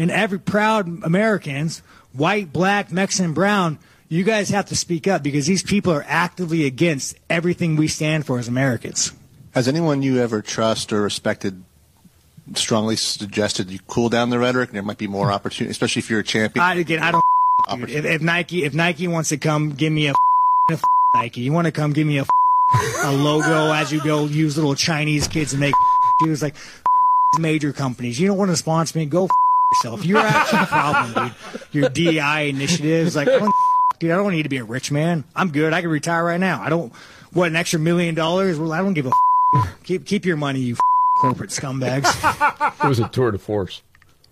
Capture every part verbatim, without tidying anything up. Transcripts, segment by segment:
and every proud Americans, white, black, Mexican, brown, you guys have to speak up because these people are actively against everything we stand for as Americans. Has anyone you ever trust or respected strongly suggested you cool down the rhetoric and there might be more opportunity, especially if you're a champion? I, again, I don't. Dude, if, if Nike, if Nike wants to come, give me a, a Nike. You want to come, give me a, a logo as you go. Use little Chinese kids and make. He was like, major companies. You don't want to sponsor me? Go yourself. You're actually a problem, dude. Your D E I initiatives, like, dude, I don't need to be a rich man. I'm good. I can retire right now. I don't. What, an extra million dollars? Well, I don't give a. Keep keep your money, you corporate scumbags. It was a tour de force.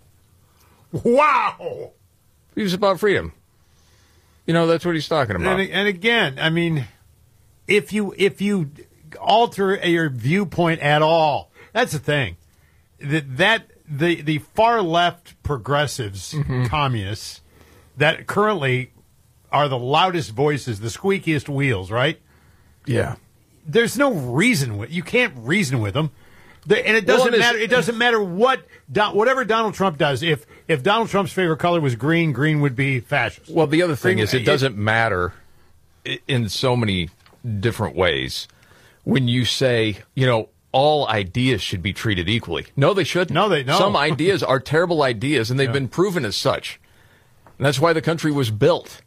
Wow. He was about freedom. You know, that's what he's talking about. And, and again, I mean, if you if you alter your viewpoint at all, that's the thing. That that the the far left progressives, mm-hmm. communists, that currently are the loudest voices, the squeakiest wheels, right? Yeah. There's no reason with you can't reason with them. The, and it doesn't well, matter. It doesn't matter what whatever Donald Trump does. If if Donald Trump's favorite color was green, green would be fascist. Well, the other thing green, is, it doesn't it, matter in so many different ways. When you say, you know, all ideas should be treated equally. No, they shouldn't. No, they no. Some ideas are terrible ideas, and they've yeah. been proven as such. And that's why the country was built.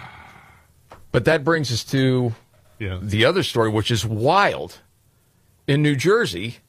But that brings us to yeah. the other story, which is wild. In New Jersey,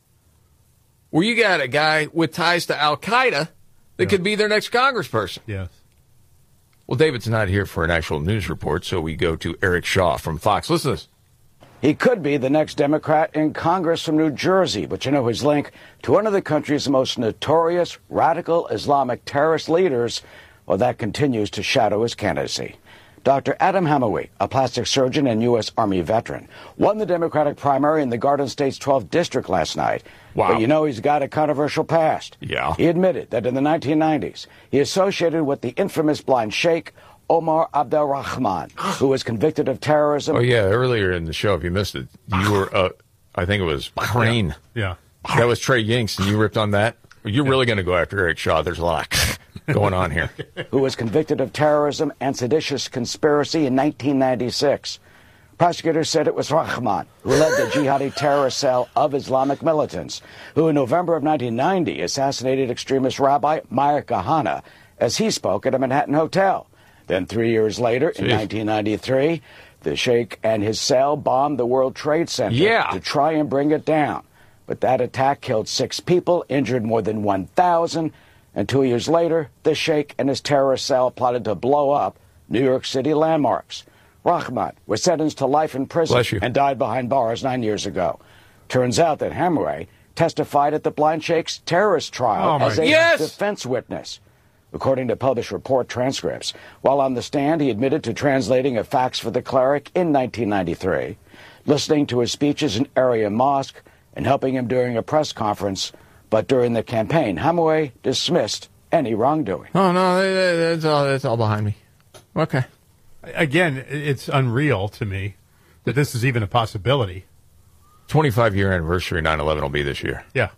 where you got a guy with ties to Al-Qaeda that yeah. could be their next congressperson. Yes. Well, David's not here for an actual news report, so we go to Eric Shaw from Fox. Listen to this. He could be the next Democrat in Congress from New Jersey, but you know his link to one of the country's most notorious radical Islamic terrorist leaders, well, that continues to shadow his candidacy. Doctor Adam Hamawi, a plastic surgeon and U S. Army veteran, won the Democratic primary in the Garden State's twelfth District last night. Wow. But you know he's got a controversial past. Yeah. He admitted that in the nineteen nineties, he associated with the infamous blind sheikh Omar Abdelrahman, who was convicted of terrorism. Oh, yeah, earlier in the show, if you missed it, you were, uh, I think it was Bahrain. Yeah. yeah. That was Trey Yingst, and you ripped on that? You're yeah. really going to go after Eric Shaw. There's a lot going on here. Who was convicted of terrorism and seditious conspiracy in nineteen ninety-six. Prosecutors said it was Rahman, who led the jihadi terrorist cell of Islamic militants, who in November of nineteen ninety assassinated extremist Rabbi Meir Kahane as he spoke at a Manhattan hotel. Then three years later, Jeez. in nineteen ninety-three, the sheikh and his cell bombed the World Trade Center yeah. to try and bring it down. But that attack killed six people, injured more than one thousand, and two years later, the sheikh and his terrorist cell plotted to blow up New York City landmarks. Rahman was sentenced to life in prison and died behind bars nine years ago. Turns out that Hamawi testified at the blind sheikh's terrorist trial oh as a yes! defense witness. According to published report transcripts, while on the stand, he admitted to translating a fax for the cleric in nineteen ninety-three, listening to his speeches in area mosque, and helping him during a press conference. But during the campaign, Hamawi dismissed any wrongdoing. Oh, no, that's all, that's all behind me. Okay. Again, it's unreal to me that this is even a possibility. twenty-five year anniversary of nine eleven will be this year. Yeah.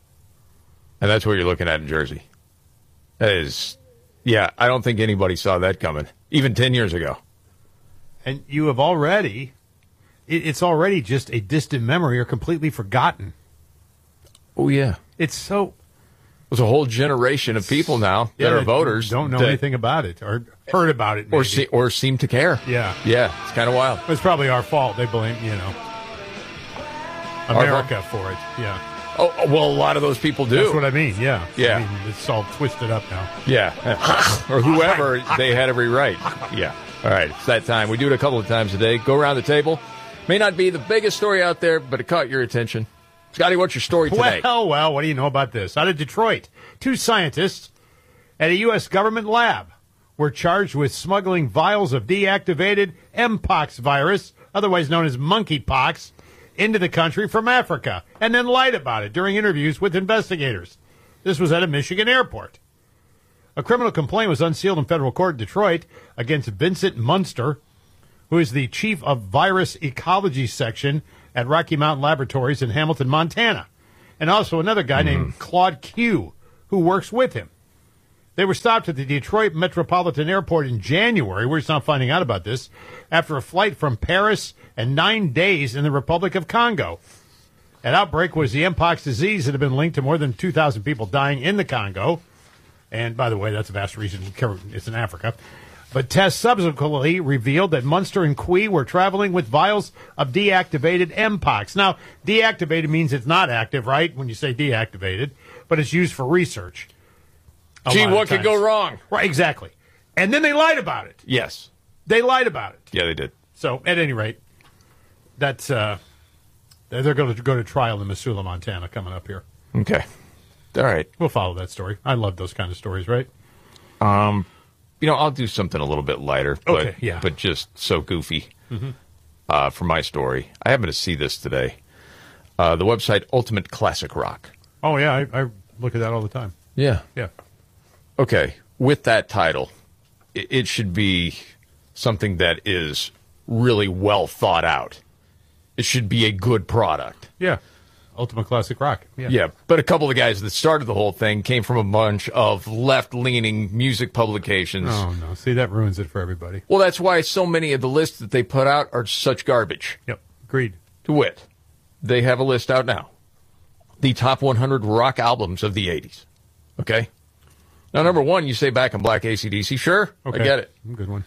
And that's what you're looking at in Jersey. That is... Yeah, I don't think anybody saw that coming, even ten years ago. And you have already, it, it's already just a distant memory or completely forgotten. Oh, yeah. It's so... There's a whole generation of people now that yeah, are voters. Don't know that, anything about it or heard about it, maybe. Or, se- or seem to care. Yeah. Yeah, it's kind of wild. It's probably our fault. They blame, you know, America for it. Yeah. Oh, well, a lot of those people do. That's what I mean, yeah. Yeah. I mean, it's all twisted up now. Yeah. Or whoever, they had every right. Yeah. All right, it's that time. We do it a couple of times a day. Go around the table. May not be the biggest story out there, but it caught your attention. Scotty, what's your story today? Well, well, what do you know about this? Out of Detroit, two scientists at a U S government lab were charged with smuggling vials of deactivated Mpox virus, otherwise known as monkeypox, into the country from Africa, and then lied about it during interviews with investigators. This was at a Michigan airport. A criminal complaint was unsealed in federal court in Detroit against Vincent Munster, who is the chief of virus ecology section at Rocky Mountain Laboratories in Hamilton, Montana, and also another guy mm-hmm. named Claude Q, who works with him. They were stopped at the Detroit Metropolitan Airport in January. We're just now finding out about this after a flight from Paris and nine days in the Republic of Congo. An outbreak was the Mpox disease that had been linked to more than two thousand people dying in the Congo. And by the way, that's a vast region. It's in Africa. But tests subsequently revealed that Munster and Quee were traveling with vials of deactivated Mpox. Now, deactivated means it's not active, right? When you say deactivated, but it's used for research. Gee, what could go wrong? Right, exactly. And then they lied about it. Yes. They lied about it. Yeah, they did. So, at any rate, that's uh, they're going to go to trial in Missoula, Montana, coming up here. Okay. All right. We'll follow that story. I love those kind of stories, right? Um, you know, I'll do something a little bit lighter, but, okay, yeah. but just so goofy mm-hmm. uh, for my story. I happened to see this today. Uh, the website Ultimate Classic Rock. Oh, yeah, I, I look at that all the time. Yeah. Yeah. Okay, with that title, it, it should be something that is really well thought out. It should be a good product. Yeah. Ultimate Classic Rock. Yeah. Yeah, but a couple of the guys that started the whole thing came from a bunch of left-leaning music publications. Oh, no. See, that ruins it for everybody. Well, that's why so many of the lists that they put out are such garbage. Yep, agreed. To wit, they have a list out now. The top one hundred rock albums of the eighties. Okay? Now, number one, you say Back in Black, A C D C. Sure, okay. I get it. Good one.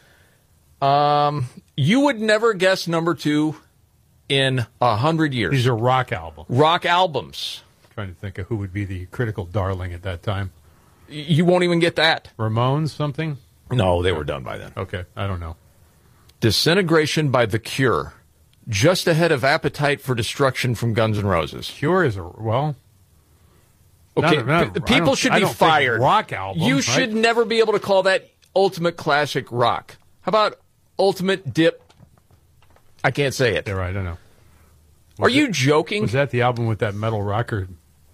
Um, you would never guess number two in a hundred years. These are rock albums. Rock albums. I'm trying to think of who would be the critical darling at that time. You won't even get that. Ramones, something? No, they were done by then. Okay, I don't know. Disintegration by The Cure, just ahead of Appetite for Destruction from Guns N' Roses. Cure is a, well... Okay, not, not, p- people should be fired. Rock album. You right? should never be able to call that ultimate classic rock. How about ultimate dip? I can't say it. Yeah, right, I don't know. Was Are it, you joking? Was that the album with that metal rocker?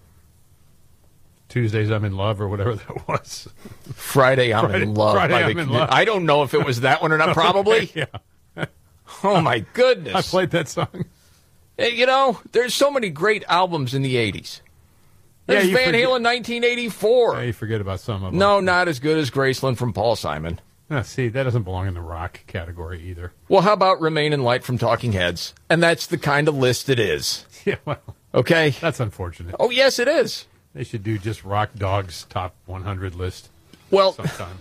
Tuesdays I'm in Love or whatever that was. Friday I'm Friday, in Love. Friday by I'm the, in Love. I don't know if it was that one or not. Probably. Yeah. Oh my goodness! I played that song. Hey, you know, there's so many great albums in the eighties. There's yeah, Van forget, Halen nineteen eighty-four. Yeah, you forget about some of them. No, not as good as Graceland from Paul Simon. No, see, that doesn't belong in the rock category either. Well, how about Remain in Light from Talking Heads? And that's the kind of list it is. Yeah, well. Okay? That's unfortunate. Oh, yes, it is. They should do just Rock Dog's top one hundred list. Well, sometime.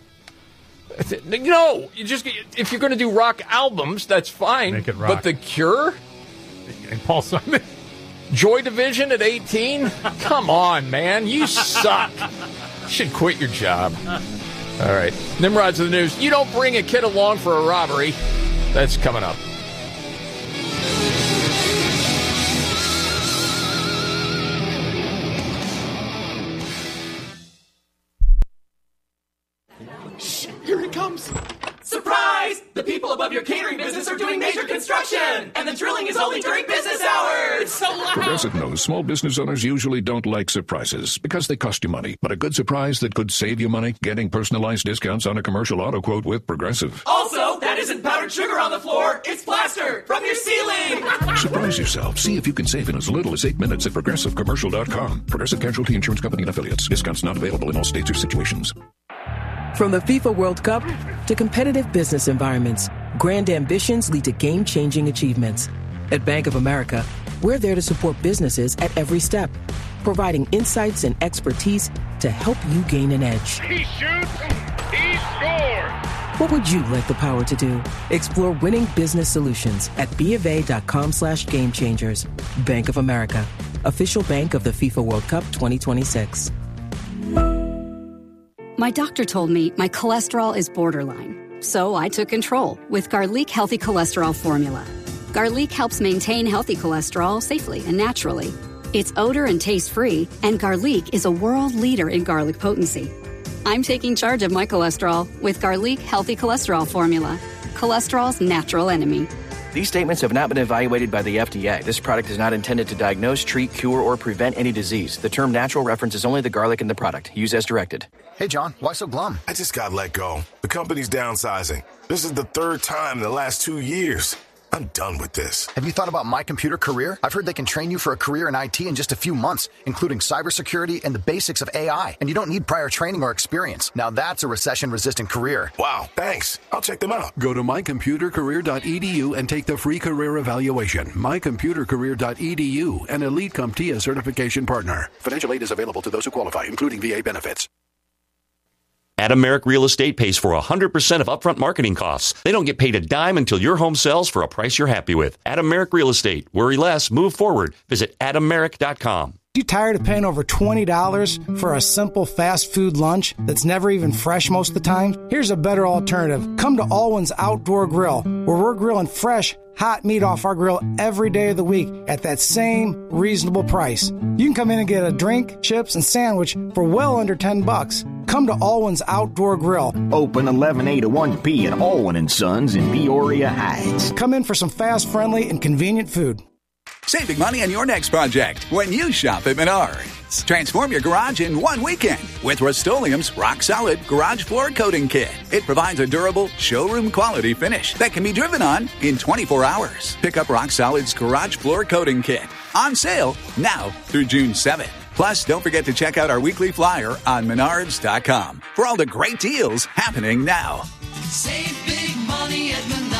No, you just if you're going to do rock albums, that's fine. Make it rock. But The Cure and Paul Simon, Joy Division at eighteen. Come on, man, you suck. You should quit your job. All right, Nimrod's of the news. You don't bring a kid along for a robbery. That's coming up. Here it comes. Surprise! The people above your catering business are doing major construction, and the drilling is only during business hours. It's so loud. Progressive knows small business owners usually don't like surprises because they cost you money. But a good surprise that could save you money? Getting personalized discounts on a commercial auto quote with Progressive. Also, that isn't powdered sugar on the floor. It's plaster from your ceiling. Surprise yourself. See if you can save in as little as eight minutes at progressive commercial dot com. Progressive Casualty Insurance Company and Affiliates. Discounts not available in all states or situations. From the FIFA World Cup to competitive business environments, grand ambitions lead to game-changing achievements. At Bank of America, we're there to support businesses at every step, providing insights and expertise to help you gain an edge. He shoots, he scores! What would you like the power to do? Explore winning business solutions at BofA.com slash game changers. Bank of America, official bank of the FIFA World Cup twenty twenty-six. My doctor told me my cholesterol is borderline, so I took control with Garlic Healthy Cholesterol Formula. Garlic helps maintain healthy cholesterol safely and naturally. It's odor and taste-free, and Garlic is a world leader in garlic potency. I'm taking charge of my cholesterol with Garlic Healthy Cholesterol Formula, cholesterol's natural enemy. These statements have not been evaluated by the F D A. This product is not intended to diagnose, treat, cure, or prevent any disease. The term natural references only the garlic in the product. Use as directed. Hey, John, why so glum? I just got let go. The company's downsizing. This is the third time in the last two years. I'm done with this. Have you thought about My Computer Career? I've heard they can train you for a career in I T in just a few months, including cybersecurity and the basics of A I. And you don't need prior training or experience. Now that's a recession-resistant career. Wow, thanks. I'll check them out. Go to my computer career dot e d u and take the free career evaluation. my computer career dot e d u, an Elite CompTIA certification partner. Financial aid is available to those who qualify, including V A benefits. Adameric Real Estate pays for one hundred percent of upfront marketing costs. They don't get paid a dime until your home sells for a price you're happy with. Adameric Real Estate. Worry less. Move forward. Visit adameric dot com. You tired of paying over twenty dollars for a simple fast food lunch that's never even fresh most of the time? Here's a better alternative. Come to Alwyn's Outdoor Grill, where we're grilling fresh, hot meat off our grill every day of the week at that same reasonable price. You can come in and get a drink, chips, and sandwich for well under ten bucks. Come to Alwyn's Outdoor Grill. Open eleven A to one P at Alwyn and Sons in Peoria Heights. Come in for some fast, friendly, and convenient food. Save big money on your next project when you shop at Menards. Transform your garage in one weekend with Rust-Oleum's Rock Solid Garage Floor Coating Kit. It provides a durable, showroom quality finish that can be driven on in twenty-four hours. Pick up Rock Solid's Garage Floor Coating Kit. On sale now through June seventh. Plus, don't forget to check out our weekly flyer on menards dot com for all the great deals happening now. Save big money at Menards.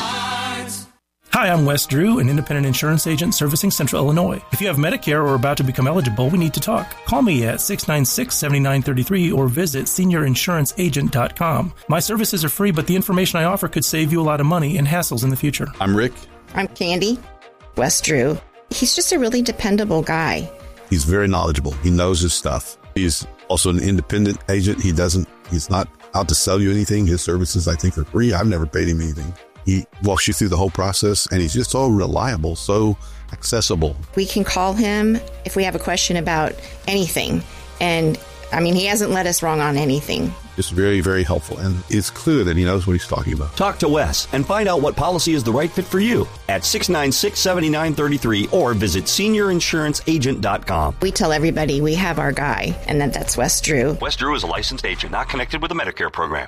Hi, I'm Wes Drew, an independent insurance agent servicing Central Illinois. If you have Medicare or are about to become eligible, we need to talk. Call me at six nine six, seven nine three three or visit senior insurance agent dot com. My services are free, but the information I offer could save you a lot of money and hassles in the future. I'm Rick. I'm Candy. Wes Drew. He's just a really dependable guy. He's very knowledgeable. He knows his stuff. He's also an independent agent. He doesn't, he's not out to sell you anything. His services, I think, are free. I've never paid him anything. He walks you through the whole process, and he's just so reliable, so accessible. We can call him if we have a question about anything. And, I mean, he hasn't led us wrong on anything. Just very, very helpful. And it's clear that he knows what he's talking about. Talk to Wes and find out what policy is the right fit for you at six nine six, seven nine three three or visit senior insurance agent dot com. We tell everybody we have our guy, and that that's Wes Drew. Wes Drew is a licensed agent, not connected with the Medicare program.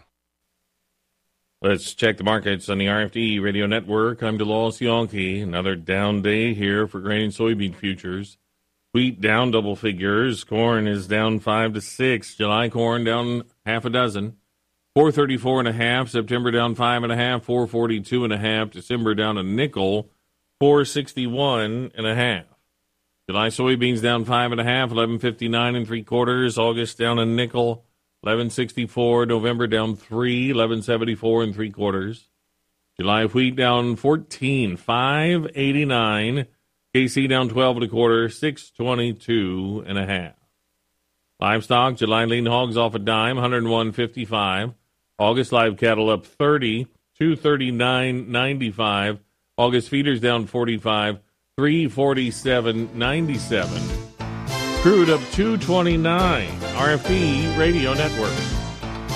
Let's check the markets on the R F D Radio Network. I'm DeLawes Yonke. Another down day here for grain and soybean futures. Wheat down double figures. Corn is down five to six. July corn down half a dozen. four thirty-four and a half. September down five and a half. four forty-two and a half. December down a nickel. four sixty-one and a half. July soybeans down five and a half. eleven fifty-nine and three quarters. August down a nickel. eleven sixty-four, November down three, eleven seventy-four and three quarters. July wheat down fourteen, five eighty-nine. K C down twelve and a quarter, six twenty-two and a half. Livestock, July lean hogs off a dime, one oh one fifty-five. August live cattle up thirty, two thirty-nine ninety-five. August feeders down forty-five, three forty-seven ninety-seven. Crude up two twenty-nine. R F D Radio Network.